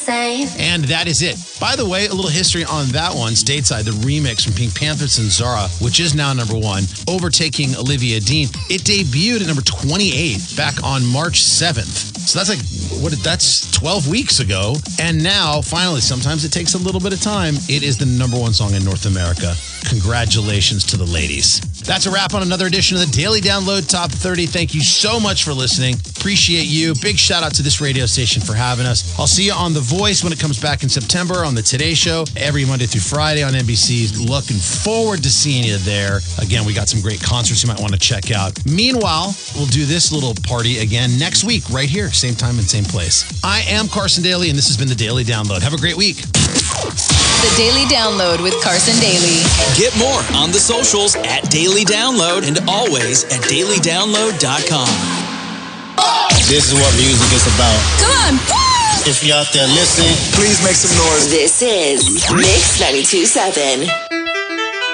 same. And that is it. By the way, a little history on that one. Stateside, the remix from Pink Panthers and Zara, which is now number 1, overtaking Olivia Dean. It debuted at number 28 back on March 7th. So that's that's 12 weeks ago. And now, finally, sometimes it takes a little bit of time. It is the number 1 song in North America. Congratulations to the ladies. That's a wrap on another edition of the Daily Download Top 30. Thank you so much for listening. Appreciate you. Big shout out to this radio station for having us. I'll see you on The Voice when it comes back in September, on the Today Show, every Monday through Friday on NBC. Looking forward to seeing you there. Again, we got some great concerts you might want to check out. Meanwhile, we'll do this little party again next week, right here, same time and same place. I am Carson Daly, and this has been the Daily Download. Have a great week. The Daily Download with Carson Daly. Get more on the socials at Daily Download and always at dailydownload.com. This is what music is about. Come on! If you're out there listening, please make some noise. This is Mix 92.7.